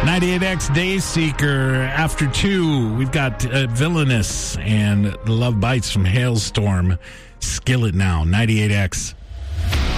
98X Dayseeker. After 2, we've got Villainous and The Love Bites from Hailstorm. Skillet now. 98X.